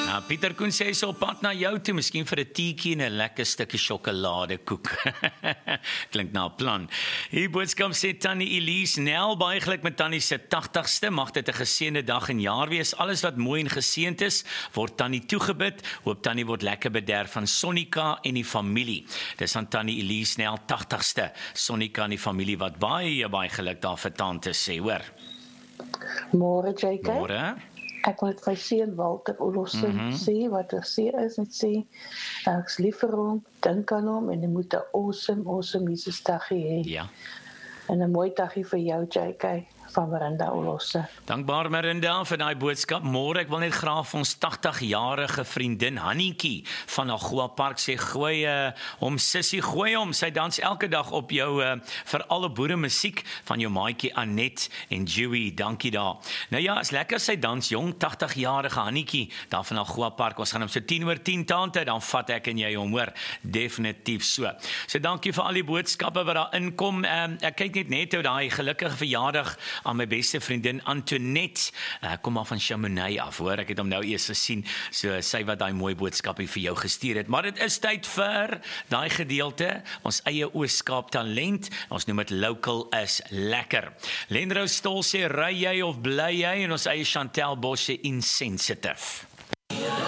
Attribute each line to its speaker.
Speaker 1: Pieter Koen sê so op pad na jou toe, miskien vir 'n teetjie en 'n lekker stukkie sjokoladekoek. Klink na 'n plan. Hier boodskap sê Tannie Elise Nel, baie geluk met Tannie se 80ste, mag dit 'n geseënde dag en jaar wees. Alles wat mooi en geseënd is, word Tannie toegebid. Hoop Tannie word lekker bederf van Sonika en die familie. Dis aan Tannie Elise Nel 80ste. Sonika en die familie wat baie geluk daar vir tante sê, hoor.
Speaker 2: Môre JK.
Speaker 1: Môre.
Speaker 2: Ek wil net vir seun Walter Olofsen sê wat er sê is, net sê ek's lief vir hom, dink aan hom en hy moet 'n awesome Jesusdaggie hê.
Speaker 1: Ja.
Speaker 2: En 'n mooi daggie vir jou JK van Marinda Olofsen.
Speaker 1: Dankbaar Marinda vir daai boodskap. Môre ek wil net graag vir ons 80-jarige vriendin Hannietjie van Agua Park sê gooi hom sussie, gooi hom. Sy dans elke dag op jou vir alle boere musiek van jou maatjie Anet en Joey. Dankie daar. Nou ja, is lekker sy dans jong 80-jarige Hannietjie daar van Agua Park. Ons gaan hom so 10:10 tante, dan vat ek en jy hom, hoor. Definitief so. So dankie vir al die boodskappe wat daar inkom. Ek kyk net hoe daai gelukkige verjaardag aan my beste vriendin Antoinette, kom maar van Chamonix af, hoor, ek het hom nou eers gesien, so sy wat daai mooi boodskapie vir jou gestuur het, maar dit is tyd vir daai gedeelte, ons eie Oos-Kaap talent, ons noem dit local is lekker. Lenrou Stol sê, ry jy of bly jy, en ons eie Chantel Bosch sê insensitive.